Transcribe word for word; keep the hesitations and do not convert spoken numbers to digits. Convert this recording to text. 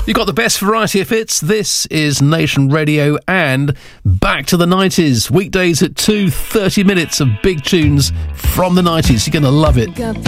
You've got the best variety of hits. This is Nation Radio and back to the nineties. Weekdays at two, thirty minutes of big tunes from the nineties. You're going to love it.